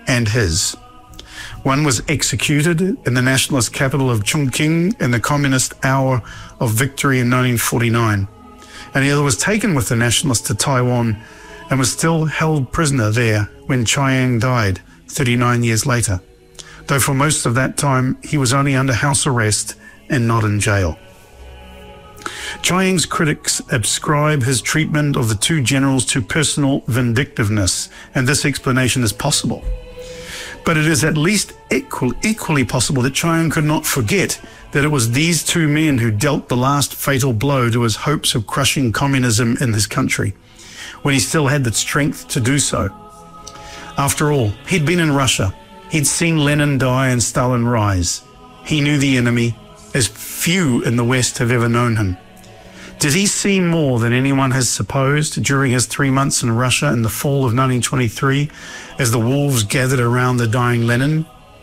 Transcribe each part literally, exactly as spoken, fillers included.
and his. One was executed in the nationalist capital of Chongqing in the communist hour of victory in nineteen forty-nine, and the other was taken with the nationalists to Taiwan and was still held prisoner there when Chiang died thirty-nine years later, though for most of that time he was only under house arrest and not in jail. Chiang's critics ascribe his treatment of the two generals to personal vindictiveness, and this explanation is possible. But it is at least equal, equally possible that Chiang could not forget that it was these two men who dealt the last fatal blow to his hopes of crushing communism in his country, when he still had the strength to do so. After all, he'd been in Russia. He'd seen Lenin die and Stalin rise. He knew the enemy, as few in the West have ever known him. Did he see more than anyone has supposed during his three months in Russia in the fall of nineteen twenty-three, as the wolves gathered around the dying Lenin?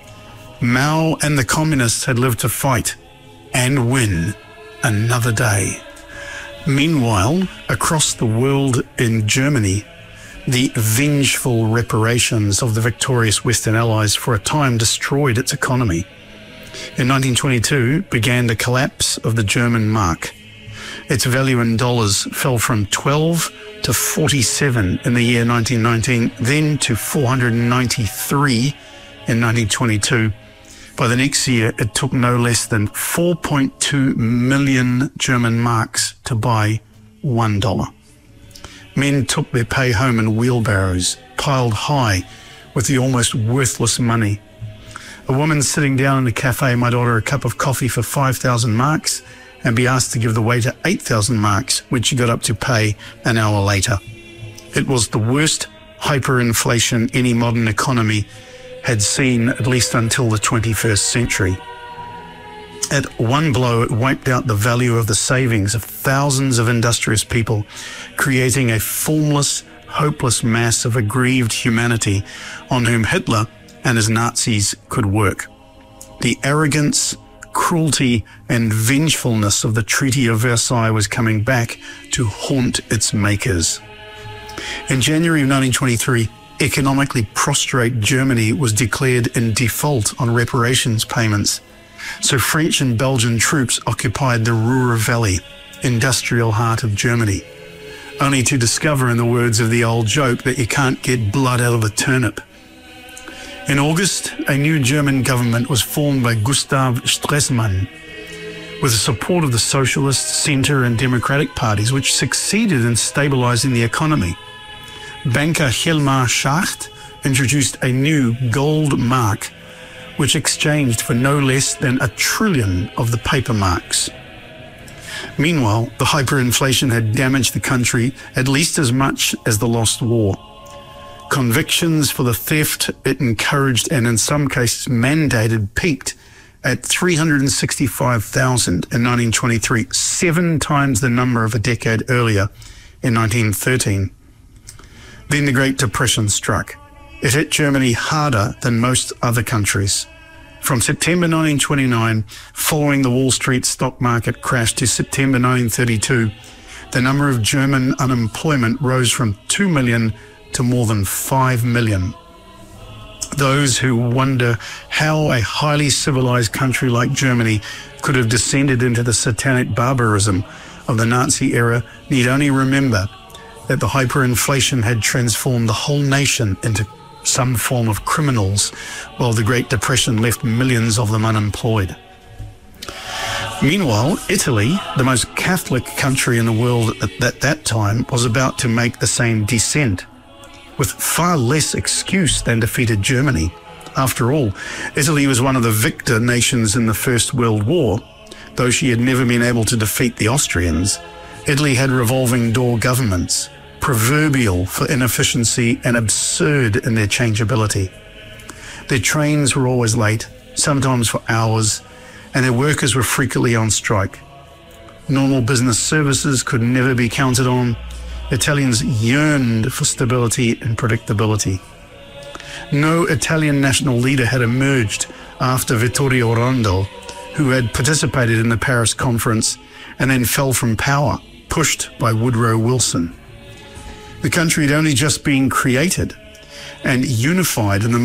Mao and the communists had lived to fight and win another day. Meanwhile, across the world in Germany, the vengeful reparations of the victorious Western Allies for a time destroyed its economy. In nineteen twenty-two began the collapse of the German mark. Its value in dollars fell from twelve to forty-seven in the year nineteen nineteen, then to four hundred ninety-three in nineteen twenty-two. By the next year, it took no less than four point two million German marks to buy one dollar. Men took their pay home in wheelbarrows, piled high with the almost worthless money. A woman sitting down in a cafe might order a cup of coffee for five thousand marks and be asked to give the waiter eight thousand marks, which she got up to pay an hour later. It was the worst hyperinflation any modern economy had seen, at least until the twenty-first century. At one blow, it wiped out the value of the savings of thousands of industrious people, creating a formless, hopeless mass of aggrieved humanity on whom Hitler and his Nazis could work. The arrogance, cruelty, and vengefulness of the Treaty of Versailles was coming back to haunt its makers. In January of nineteen twenty-three, economically prostrate Germany was declared in default on reparations payments, so French and Belgian troops occupied the Ruhr Valley, industrial heart of Germany, only to discover, in the words of the old joke, that you can't get blood out of a turnip. In August, a new German government was formed by Gustav Stresemann, with the support of the Socialist, Centre and Democratic parties, which succeeded in stabilizing the economy. Banker Hjalmar Schacht introduced a new gold mark, which exchanged for no less than a trillion of the paper marks. Meanwhile, the hyperinflation had damaged the country at least as much as the lost war. Convictions for the theft it encouraged and in some cases mandated peaked at three hundred sixty-five thousand in nineteen twenty-three, seven times the number of a decade earlier in nineteen thirteen. Then the Great Depression struck. It hit Germany harder than most other countries. From September nineteen twenty-nine, following the Wall Street stock market crash, to September nineteen thirty-two, the number of German unemployment rose from two million to more than five million. Those who wonder how a highly civilized country like Germany could have descended into the satanic barbarism of the Nazi era need only remember that the hyperinflation had transformed the whole nation into some form of criminals, while the Great Depression left millions of them unemployed. Meanwhile, Italy, the most Catholic country in the world at that, that time, was about to make the same descent, with far less excuse than defeated Germany. After all, Italy was one of the victor nations in the First World War. Though she had never been able to defeat the Austrians, Italy had revolving door governments, proverbial for inefficiency and absurd in their changeability. Their trains were always late, sometimes for hours, and their workers were frequently on strike. Normal business services could never be counted on. Italians yearned for stability and predictability. No Italian national leader had emerged after Vittorio Rondo, who had participated in the Paris conference and then fell from power, pushed by Woodrow Wilson. The country had only just been created and unified in the